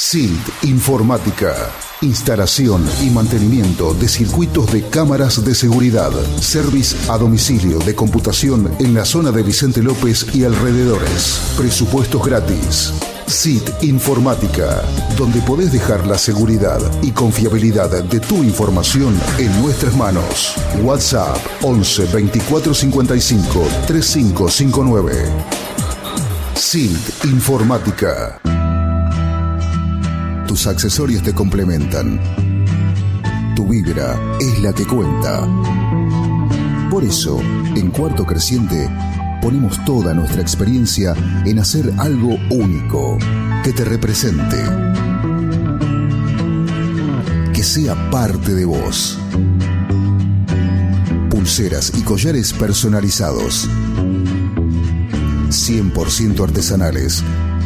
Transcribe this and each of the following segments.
SILT Informática. Instalación y mantenimiento de circuitos de cámaras de seguridad. Service a domicilio de computación en la zona de Vicente López y alrededores. Presupuestos gratis. SILT Informática, donde podés dejar la seguridad y confiabilidad de tu información en nuestras manos. WhatsApp 11 24 55 3559. SILT Informática. Tus accesorios te complementan. Tu vibra es la que cuenta. Por eso, en Cuarto Creciente, ponemos toda nuestra experiencia en hacer algo único, que te represente, que sea parte de vos. Pulseras y collares personalizados, 100% artesanales,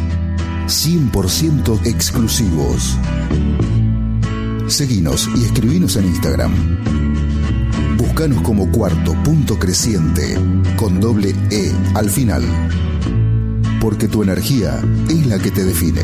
100% exclusivos. Seguinos y escribinos en Instagram. Búscanos como Cuarto.Creciente con doble E al final. Porque tu energía es la que te define.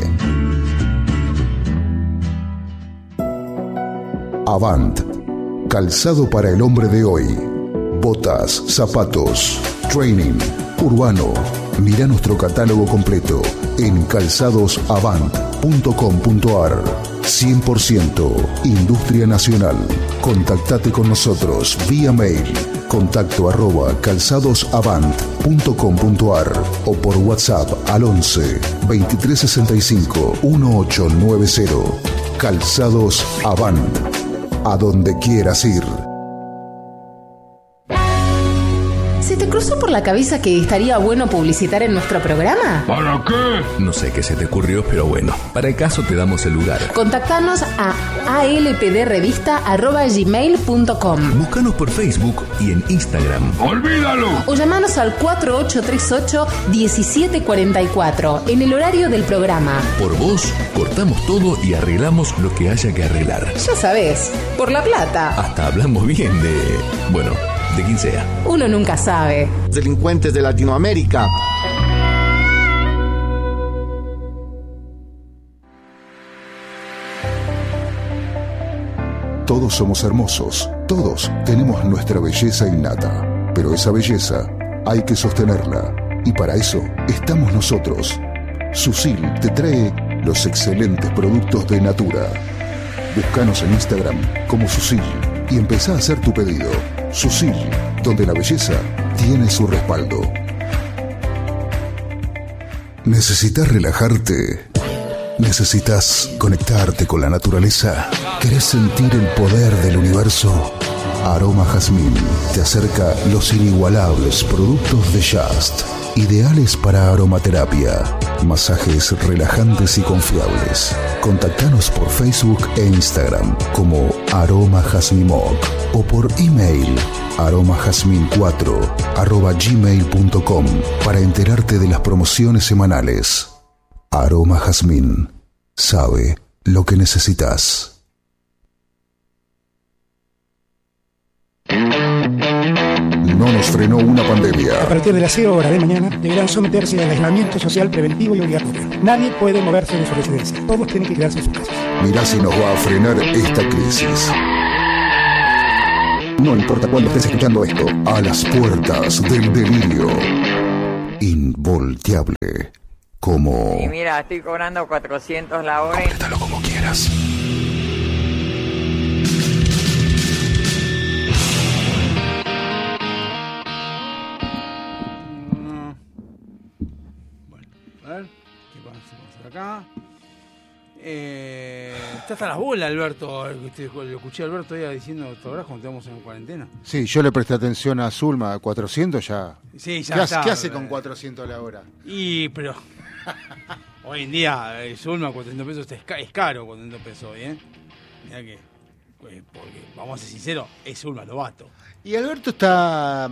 Avant. Calzado para el hombre de hoy. Botas, zapatos, training, urbano. Mira nuestro catálogo completo en calzadosavant.com.ar. 100% Industria Nacional. Contactate con nosotros vía mail contacto@calzadosavant.com.ar o por WhatsApp al 11 2365 1890. Calzados Avant. A donde quieras ir. ¿Se te cruzó por la cabeza que estaría bueno publicitar en nuestro programa? ¿Para qué? No sé qué se te ocurrió, pero bueno, para el caso te damos el lugar. Contactanos a alpdrevista@gmail.com. Búscanos por Facebook y en Instagram. ¡Olvídalo! O llamanos al 4838-1744 en el horario del programa. Por vos, cortamos todo y arreglamos lo que haya que arreglar. Ya sabés, por la plata. Hasta hablamos bien de... bueno, de quien sea. Uno nunca sabe. Delincuentes de Latinoamérica. Todos somos hermosos, todos tenemos nuestra belleza innata, pero esa belleza hay que sostenerla y para eso estamos nosotros. Susil te trae los excelentes productos de Natura. Búscanos en Instagram como Susil y empezá a hacer tu pedido. Susil, donde la belleza tiene su respaldo. ¿Necesitas relajarte? ¿Necesitas conectarte con la naturaleza? ¿Querés sentir el poder del universo? Aroma Jazmín te acerca los inigualables productos de Just, ideales para aromaterapia, masajes relajantes y confiables. Contactanos por Facebook e Instagram como Aroma Jazmimoc o por email aromajazmin4@gmail.com para enterarte de las promociones semanales. Aroma Jazmín sabe lo que necesitas. No nos frenó una pandemia. A partir de las 0 horas de mañana deberán someterse al aislamiento social preventivo y obligatorio. Nadie puede moverse de su residencia. Todos tienen que quedarse en sus casas. Mirá si nos va a frenar esta crisis. No importa cuándo estés escuchando esto. A las puertas del delirio. Involteable. Como... Y mira, estoy cobrando 400 la hora. Complétalo como quieras. A ver, ¿qué pasa por acá? Está hasta las bolas, Alberto. Lo escuché a Alberto ya diciendo, ¿te acordás cuando estamos en cuarentena? Sí, yo le presté atención a Zulma, a 400 ya. Sí, ya está. ¿Qué hace con 400 a la hora? Pero hoy en día Zulma 400 pesos es caro, 400 pesos, ¿eh? Mirá que, porque vamos a ser sinceros, es Zulma Lobato. Y Alberto está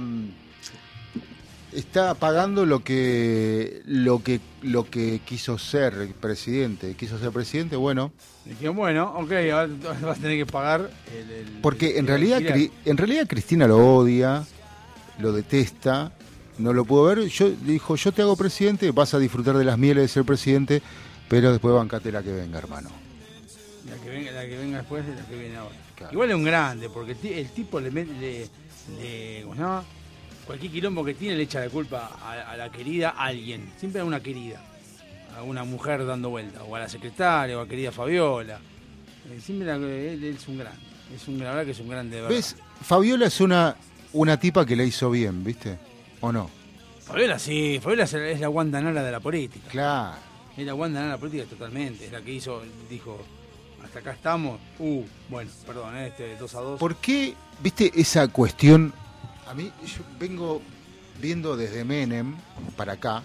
pagando lo que quiso ser presidente. Quiso ser presidente, bueno. Dije, bueno, ok, ahora vas a tener que pagar porque en realidad Cristina lo odia, lo detesta, no lo pudo ver. Dijo, yo te hago presidente, vas a disfrutar de las mieles de ser presidente pero después bancate la que venga, hermano. La que venga después y la que viene ahora. Claro. Igual es un grande, porque el tipo le ¿cómo se llama? Cualquier quilombo que tiene le echa la culpa a la querida a alguien. Siempre a una querida. A una mujer dando vuelta. O a la secretaria, o a la querida Fabiola. Siempre él es un grande. La verdad que es un grande de verdad. ¿Ves? Fabiola es una tipa que le hizo bien, ¿viste? ¿O no? Fabiola sí. Fabiola es la Wanda Nara de la política. Claro. Es la Wanda Nara de la política totalmente. Es la que dijo... Hasta acá estamos. Bueno, perdón, 2-2. ¿Por qué, viste, esa cuestión? A mí, yo vengo viendo desde Menem para acá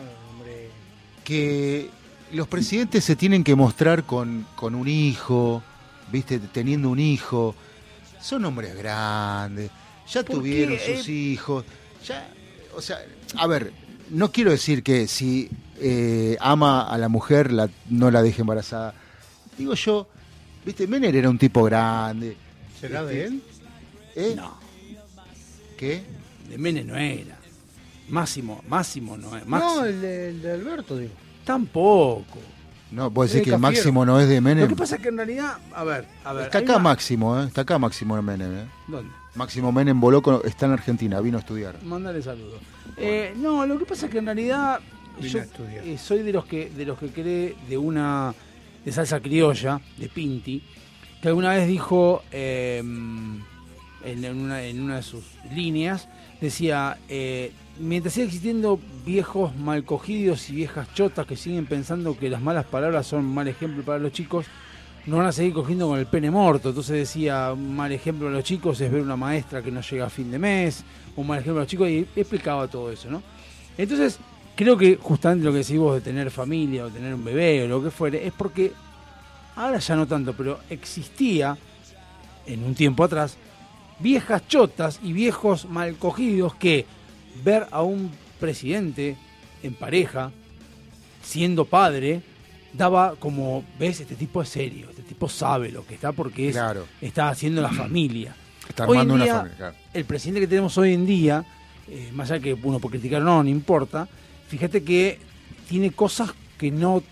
que los presidentes se tienen que mostrar con un hijo, viste, teniendo un hijo. Son hombres grandes, ya tuvieron sus hijos. Ya, o sea, a ver, no quiero decir que si ama a la mujer no la deje embarazada. Digo yo, viste, Menem era un tipo grande. ¿Será de él? No. ¿Qué? De Menem no era. Máximo no es. No, el de Alberto, digo. Tampoco. No, puede decir que Cafiero. Máximo no es de Menem. Lo que pasa es que en realidad, a ver. Está acá Máximo, está acá Máximo en Menem. ¿Dónde? Máximo Menem está en Argentina, vino a estudiar. Mándale saludos. No, lo que pasa es que en realidad yo soy de los que cree de salsa criolla, de Pinti, que alguna vez dijo en una de sus líneas, decía, mientras siga existiendo viejos malcogidos y viejas chotas que siguen pensando que las malas palabras son un mal ejemplo para los chicos, nos van a seguir cogiendo con el pene muerto. Entonces decía, un mal ejemplo a los chicos es ver una maestra que no llega a fin de mes, un mal ejemplo a los chicos, y explicaba todo eso, ¿no? Entonces, creo que justamente lo que decís vos de tener familia o tener un bebé o lo que fuere, es porque, ahora ya no tanto, pero existía, en un tiempo atrás, viejas chotas y viejos mal cogidos que ver a un presidente en pareja, siendo padre, daba como, ves, este tipo es serio, este tipo sabe lo que está porque está haciendo la familia. Está armando hoy en día, una familia, claro. El presidente que tenemos hoy en día, más allá que uno por criticar no importa, fíjate que tiene cosas que no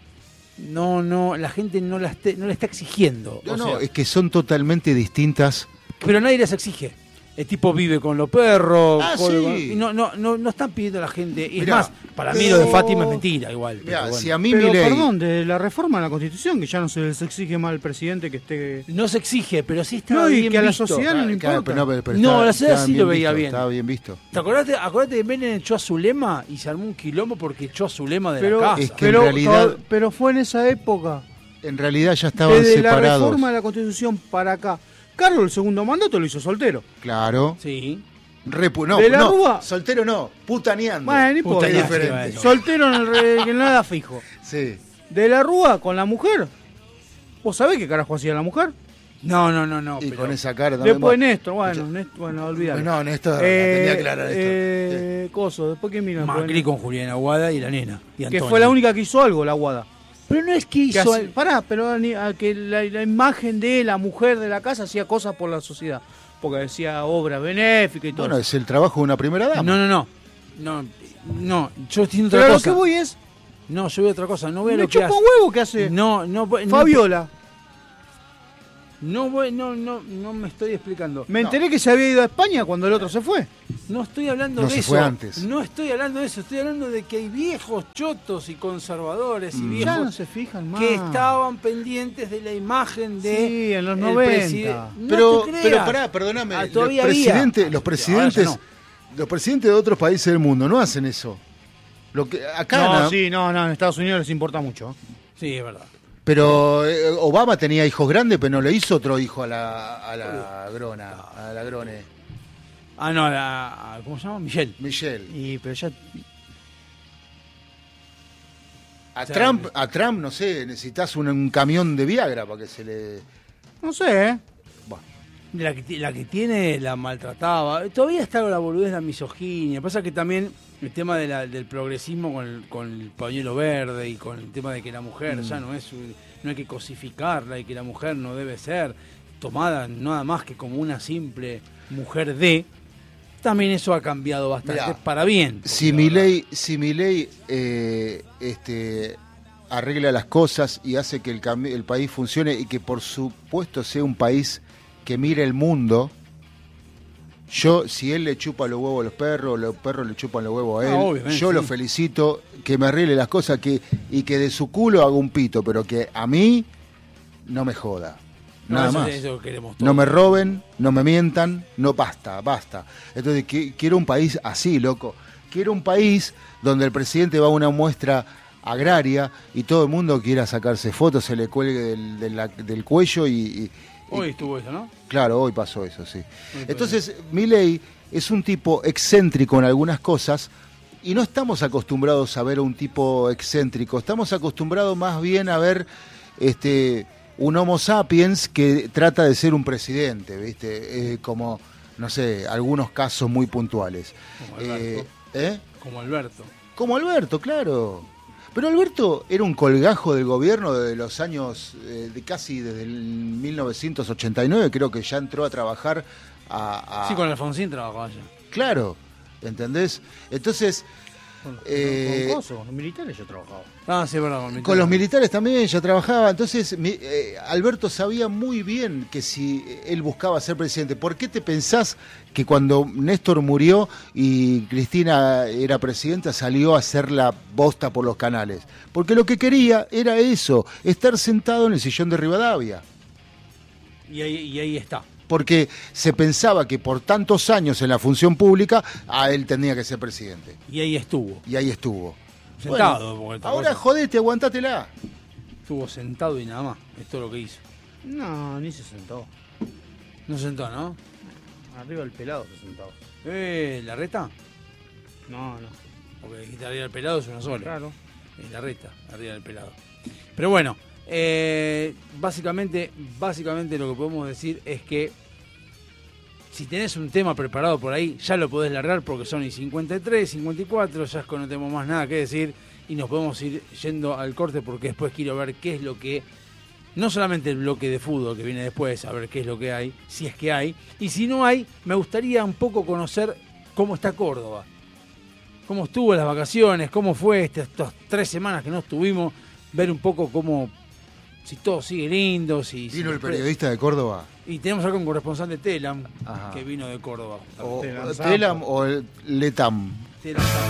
la gente no le está exigiendo. No, es que son totalmente distintas. Pero nadie les exige. El tipo vive con los perros. Sí. No están pidiendo a la gente. Y Mirá, es más, para mí lo de Fátima es mentira igual. Mirá, Pero bueno. si a mí Pero, Milei... perdón, de la reforma a la Constitución, que ya no se les exige más al presidente que esté... No se exige, pero sí está No, y bien que a la visto. sociedad no le importa. No, la sociedad sí lo veía visto, bien. Estaba bien visto. ¿Te acordate que Menem echó a Zulema y se armó un quilombo porque echó a Zulema de Pero, la casa? es que en realidad... pero fue en esa época. En realidad ya estaban Desde separados. la reforma de la Constitución para acá. Carlos el segundo mandato lo hizo soltero. Claro. Sí. ¿De la Rúa? Soltero no, putaneando. Bueno, no importa. Es diferente. Soltero que no era fijo. Sí. De la Rúa con la mujer. ¿Vos sabés qué carajo hacía la mujer? No. Y pero con esa cara también. Después Néstor, bueno, olvidalo. No, Néstor, tenía clara esto. Coso, después que mira. Macri con Julián Aguada y la nena. Y Que Antonio. fue la única que hizo algo, la Guada. Pero no es que hizo... Pará, pero que la imagen de la mujer de la casa hacía cosas por la sociedad. Porque decía obra benéfica y todo. Bueno, es el trabajo de una primera dama. No, yo estoy diciendo Pero otra lo cosa. que voy es... No, yo veo otra cosa, no veo Me lo que chupa hace. un huevo que hace No, Fabiola. No me estoy explicando. Me enteré que se había ido a España cuando el otro se fue. No estoy hablando No de se eso. fue antes. No estoy hablando de eso. Estoy hablando de que hay viejos chotos y conservadores y Ya viejos no se fijan más. que estaban pendientes de la imagen de Sí, en los el 90. No te Pero creas. pará, perdóname. Los todavía había. presidentes Ahora los presidentes de otros países del mundo no hacen eso. Lo que acá No, en Estados Unidos les importa mucho. Sí, es verdad. Pero Obama tenía hijos grandes, pero no le hizo otro hijo a la Grone. Ah, no, ¿cómo se llama? Michelle. Y pero ya A Trump, no sé, necesitas un camión de Viagra para que se le... no sé, La que tiene la maltrataba. Todavía está la boludez de la misoginia. Pasa que también el tema del progresismo con el pañuelo verde y con el tema de que la mujer ya no hay que cosificarla y que la mujer no debe ser tomada nada más que como una simple mujer también eso ha cambiado bastante. Mirá, para bien. Si Milei arregla las cosas y hace que el país funcione y que por supuesto sea un país que mire el mundo. Si él le chupa los huevos a los perros le chupan los huevos a él, yo lo felicito, que me arregle las cosas y que de su culo haga un pito, pero que a mí no me joda. Nada más. No me roben, no me mientan, no basta. Entonces quiero un país así, loco. Quiero un país donde el presidente va a una muestra agraria y todo el mundo quiera sacarse fotos, se le cuelgue del cuello y hoy estuvo eso, ¿no? Claro, hoy pasó eso, sí. Entonces, Milei es un tipo excéntrico en algunas cosas y no estamos acostumbrados a ver a un tipo excéntrico, estamos acostumbrados más bien a ver un Homo sapiens que trata de ser un presidente, ¿viste? Como, no sé, algunos casos muy puntuales. Como Alberto. Como Alberto, claro. Pero Alberto era un colgajo del gobierno de los años, casi desde el 1989, creo que ya entró a trabajar Sí, con Alfonsín trabajaba ya. Claro, ¿entendés? Entonces... con los militares yo trabajaba. Sí, verdad, con los militares también ya trabajaba. Entonces, Alberto sabía muy bien que si él buscaba ser presidente, ¿por qué te pensás que cuando Néstor murió y Cristina era presidenta salió a hacer la bosta por los canales? Porque lo que quería era eso, estar sentado en el sillón de Rivadavia. Y ahí está. Porque se pensaba que por tantos años en la función pública, él tenía que ser presidente. Y ahí estuvo. Sentado. Bueno, ahora jodete, aguantátela. Estuvo sentado y nada más. Esto es lo que hizo. No, ni se sentó. No se sentó, ¿no? Arriba del pelado se sentó. ¿La reta? No. Porque dijiste arriba del pelado es una sola. Claro. La reta, arriba del pelado. Pero bueno. Básicamente lo que podemos decir es que si tenés un tema preparado por ahí, ya lo podés largar porque son y 53, 54, ya es que no tenemos más nada que decir y nos podemos ir yendo al corte porque después quiero ver qué es lo que, no solamente el bloque de fútbol que viene después, a ver qué es lo que hay, si es que hay, y si no hay, me gustaría un poco conocer cómo está Córdoba, cómo estuvo las vacaciones, cómo fue estas 3 semanas que no estuvimos, ver un poco cómo... Si todo sigue lindo, Vino el periodista de Córdoba. Y tenemos acá un corresponsal de Telam, que vino de Córdoba. Telam o Letam.